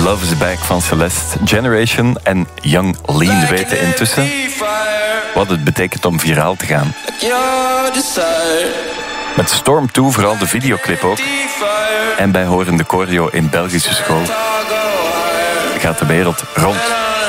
Love is Back van Celeste. Generation en Young Lean weten intussen wat het betekent om viraal te gaan. Met Storm 2, vooral de videoclip ook. En bijhorende choreo in Belgische school gaat de wereld rond.